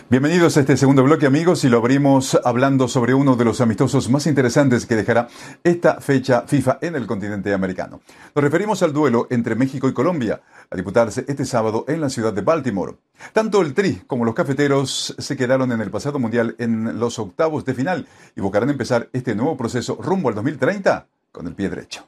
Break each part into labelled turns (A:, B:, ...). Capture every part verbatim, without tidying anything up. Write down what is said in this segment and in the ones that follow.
A: Bienvenidos a este segundo bloque, amigos, y lo abrimos hablando sobre uno de los amistosos más interesantes que dejará esta fecha FIFA en el continente americano. Nos referimos al duelo entre México y Colombia, a disputarse este sábado en la ciudad de Baltimore. Tanto el Tri como los cafeteros se quedaron en el pasado mundial en los octavos de final y buscarán empezar este nuevo proceso rumbo al dos mil treinta con el pie derecho.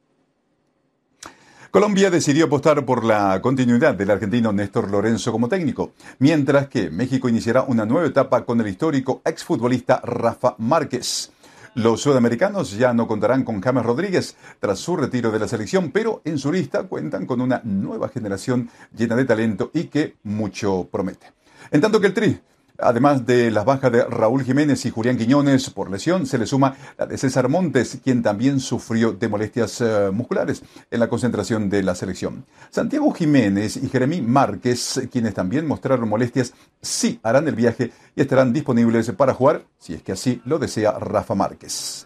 A: Colombia decidió apostar por la continuidad del argentino Néstor Lorenzo como técnico, mientras que México iniciará una nueva etapa con el histórico exfutbolista Rafa Márquez. Los sudamericanos ya no contarán con James Rodríguez tras su retiro de la selección, pero en su lista cuentan con una nueva generación llena de talento y que mucho promete. En tanto que el Tri, además de las bajas de Raúl Jiménez y Julián Quiñones por lesión, se le suma la de César Montes, quien también sufrió de molestias uh, musculares en la concentración de la selección. Santiago Jiménez y Jeremy Márquez, quienes también mostraron molestias, sí harán el viaje y estarán disponibles para jugar, si es que así lo desea Rafa Márquez.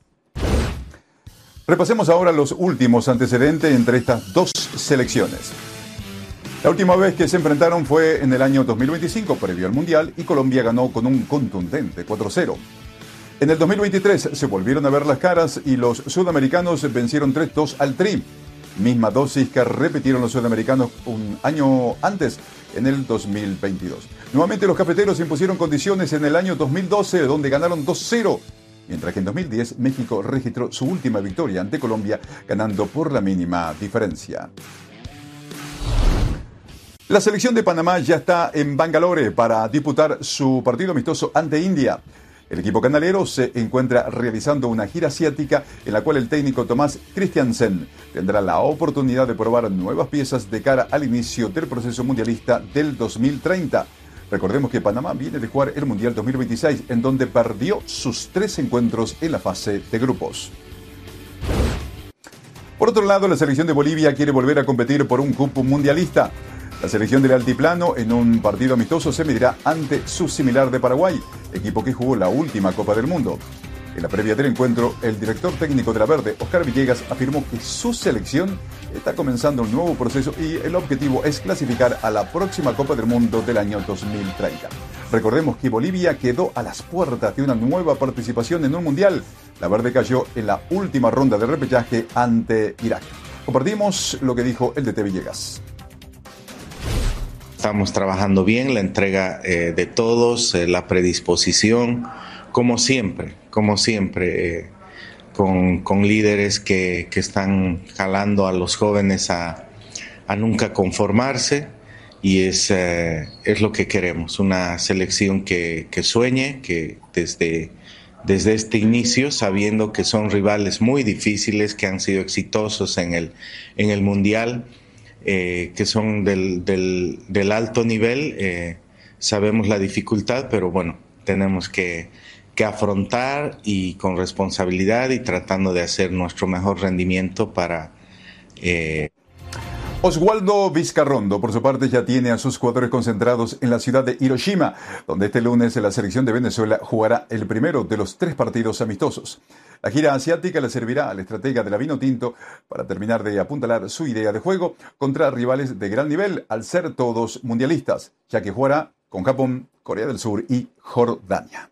A: Repasemos ahora los últimos antecedentes entre estas dos selecciones. La última vez que se enfrentaron fue en el año dos mil veinticinco, previo al Mundial, y Colombia ganó con un contundente cuatro cero. En el dos mil veintitrés se volvieron a ver las caras y los sudamericanos vencieron tres dos al Tri. Misma dosis que repitieron los sudamericanos un año antes, en el dos mil veintidós. Nuevamente los cafeteros impusieron condiciones en el año dos mil doce, donde ganaron dos cero. Mientras que en dos mil diez México registró su última victoria ante Colombia, ganando por la mínima diferencia. La selección de Panamá ya está en Bangalore para disputar su partido amistoso ante India. El equipo canalero se encuentra realizando una gira asiática en la cual el técnico Tomás Christiansen tendrá la oportunidad de probar nuevas piezas de cara al inicio del proceso mundialista del dos mil treinta. Recordemos que Panamá viene de jugar el Mundial dos mil veintiséis, en donde perdió sus tres encuentros en la fase de grupos. Por otro lado, la selección de Bolivia quiere volver a competir por un cupo mundialista. La selección del altiplano en un partido amistoso se medirá ante su similar de Paraguay, equipo que jugó la última Copa del Mundo. En la previa del encuentro, el director técnico de la Verde, Oscar Villegas, afirmó que su selección está comenzando un nuevo proceso y el objetivo es clasificar a la próxima Copa del Mundo del año dos mil treinta. Recordemos que Bolivia quedó a las puertas de una nueva participación en un mundial. La Verde cayó en la última ronda de repechaje ante Irak. Compartimos lo que dijo el D T Villegas.
B: Estamos trabajando bien, la entrega eh, de todos, eh, la predisposición, como siempre, como siempre, eh, con, con líderes que, que están jalando a los jóvenes a, a nunca conformarse, y es, eh, es lo que queremos, una selección que, que sueñe, que desde, desde este inicio, sabiendo que son rivales muy difíciles, que han sido exitosos en el, en el Mundial, Eh, que son del, del, del alto nivel, eh, sabemos la dificultad, pero bueno, tenemos que, que afrontar y con responsabilidad y tratando de hacer nuestro mejor rendimiento para... Eh...
A: Oswaldo Vizcarrondo, por su parte, ya tiene a sus jugadores concentrados en la ciudad de Hiroshima, donde este lunes la selección de Venezuela jugará el primero de los tres partidos amistosos. La gira asiática le servirá al estratega de la Vinotinto para terminar de apuntalar su idea de juego contra rivales de gran nivel, al ser todos mundialistas, ya que jugará con Japón, Corea del Sur y Jordania.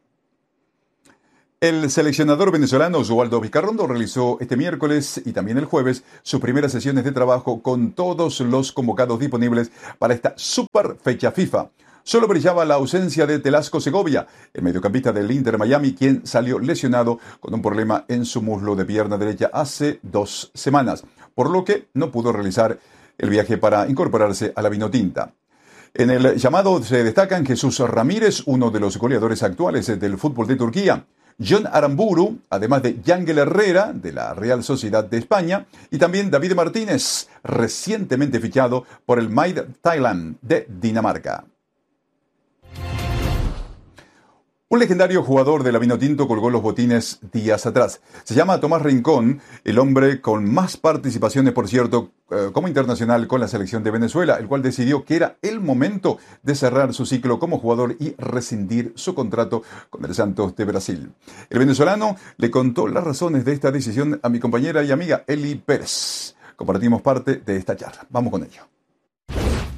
A: El seleccionador venezolano Oswaldo Vizcarrondo realizó este miércoles y también el jueves sus primeras sesiones de trabajo con todos los convocados disponibles para esta super fecha FIFA. Solo brillaba la ausencia de Telasco Segovia, el mediocampista del Inter Miami, quien salió lesionado con un problema en su muslo de pierna derecha hace dos semanas, por lo que no pudo realizar el viaje para incorporarse a la Vinotinta. En el llamado se destacan Jesús Ramírez, uno de los goleadores actuales del fútbol de Turquía, John Aramburu, además de Yangel Herrera, de la Real Sociedad de España, y también David Martínez, recientemente fichado por el Maid Thailand de Dinamarca. Un legendario jugador de la Vinotinto colgó los botines días atrás. Se llama Tomás Rincón, el hombre con más participaciones, por cierto, eh, como internacional con la selección de Venezuela, el cual decidió que era el momento de cerrar su ciclo como jugador y rescindir su contrato con el Santos de Brasil. El venezolano le contó las razones de esta decisión a mi compañera y amiga Eli Pérez. Compartimos parte de esta charla. Vamos con ello.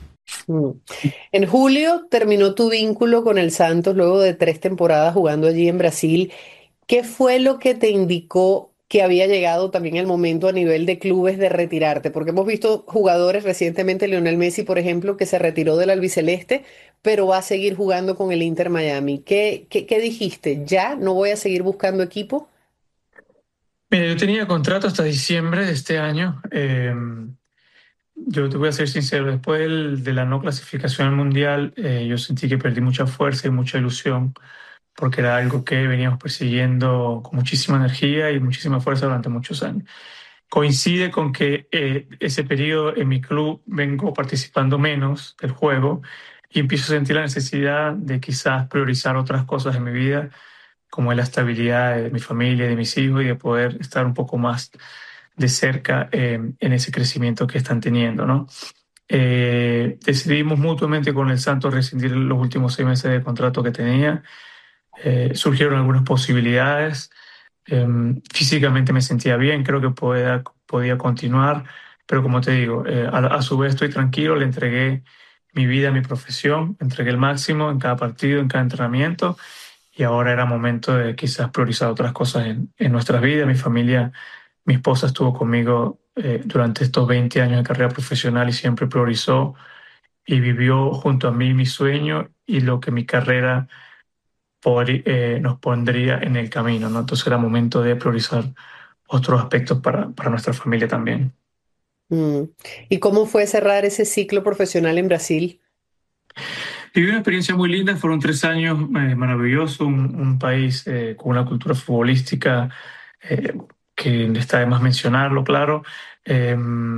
C: Mm. En julio terminó tu vínculo con el Santos luego de tres temporadas jugando allí en Brasil. ¿Qué fue lo que te indicó que había llegado también el momento a nivel de clubes de retirarte? Porque hemos visto jugadores recientemente, Lionel Messi, por ejemplo, que se retiró del albiceleste, pero va a seguir jugando con el Inter Miami. ¿Qué, qué, qué dijiste? ¿Ya no voy a seguir buscando equipo?
D: Mira, yo tenía contrato hasta diciembre de este año. Eh, yo te voy a ser sincero, después del- de la no clasificación al Mundial, eh, yo sentí que perdí mucha fuerza y mucha ilusión, porque era algo que veníamos persiguiendo con muchísima energía y muchísima fuerza durante muchos años. Coincide con que eh, ese periodo en mi club vengo participando menos del juego y empiezo a sentir la necesidad de quizás priorizar otras cosas en mi vida, como es la estabilidad de mi familia, de mis hijos y de poder estar un poco más de cerca eh, en ese crecimiento que están teniendo, ¿no? Eh, decidimos mutuamente con el Santos rescindir los últimos seis meses de contrato que tenía. Eh, surgieron algunas posibilidades. Eh, Físicamente me sentía bien, creo que podía, podía continuar, pero como te digo, eh, a, a su vez estoy tranquilo, le entregué mi vida, mi profesión, entregué el máximo en cada partido, en cada entrenamiento, y ahora era momento de quizás priorizar otras cosas en, en nuestras vidas. Mi familia, mi esposa estuvo conmigo eh, durante estos veinte años de carrera profesional y siempre priorizó y vivió junto a mí mi sueño y lo que mi carrera podri- eh, nos pondría en el camino, ¿no? Entonces era momento de priorizar otros aspectos para, para nuestra familia también.
C: Mm. ¿Y cómo fue cerrar ese ciclo profesional en Brasil?
D: Viví una experiencia muy linda, fueron tres años eh, maravillosos, un, un país eh, con una cultura futbolística eh, que está de más mencionarlo, claro. Eh,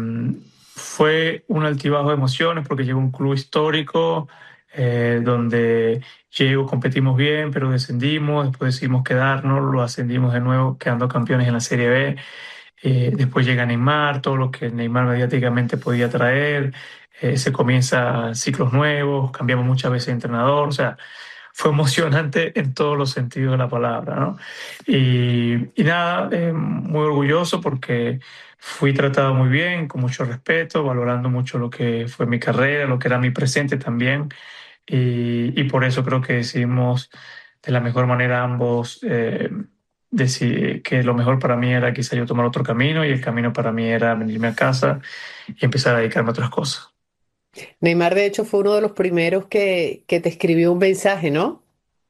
D: Fue un altibajo de emociones porque llegó un club histórico eh, donde llegó, competimos bien, pero descendimos, después decidimos quedarnos, lo ascendimos de nuevo, quedando campeones en la Serie B. Eh, después llega Neymar, todo lo que Neymar mediáticamente podía traer, eh, se comienza ciclos nuevos, cambiamos muchas veces de entrenador, o sea, fue emocionante en todos los sentidos de la palabra, ¿no? Y, y nada, eh, muy orgulloso porque fui tratado muy bien, con mucho respeto, valorando mucho lo que fue mi carrera, lo que era mi presente también, y, y por eso creo que decidimos de la mejor manera ambos. Eh, decidí que lo mejor para mí era quizá yo tomar otro camino y el camino para mí era venirme a casa y empezar a dedicarme a otras cosas.
C: Neymar, de hecho, fue uno de los primeros que, que te escribió un mensaje, ¿no?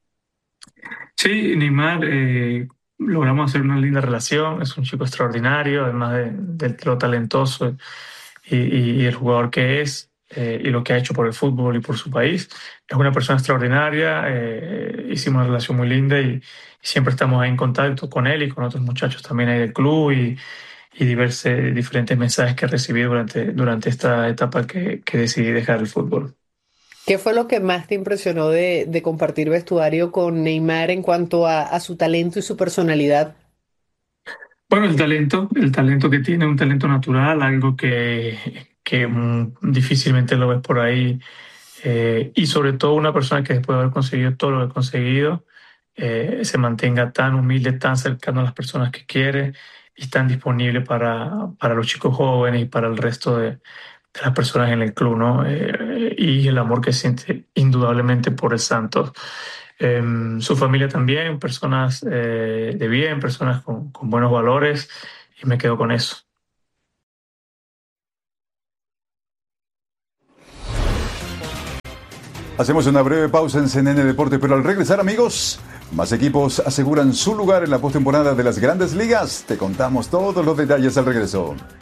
D: Sí, Neymar, eh, logramos hacer una linda relación, es un chico extraordinario, además de, de lo talentoso y, y- y el jugador que es, eh, y lo que ha hecho por el fútbol y por su país. Es una persona extraordinaria, eh, hicimos una relación muy linda y, y siempre estamos ahí en contacto con él y con otros muchachos también ahí del club y, y diversos, diferentes mensajes que recibí durante, durante esta etapa que, que decidí dejar el fútbol.
C: ¿Qué fue lo que más te impresionó de, de compartir vestuario con Neymar en cuanto a, a su talento y su personalidad?
D: Bueno, el talento, el talento que tiene, un talento natural, algo que, que mm, difícilmente lo ves por ahí. Eh, y sobre todo una persona que después de haber conseguido todo lo que ha conseguido, eh, se mantenga tan humilde, tan cercano a las personas que quiere y tan disponible para, para los chicos jóvenes y para el resto de, de las personas en el club, ¿no? Eh, y el amor que siente indudablemente por el Santos. Eh, Su familia también, personas eh, de bien, personas con, con buenos valores, y me quedo con eso.
A: Hacemos una breve pausa en C N N Deporte, pero al regresar, amigos, más equipos aseguran su lugar en la postemporada de las Grandes Ligas. Te contamos todos los detalles al regreso.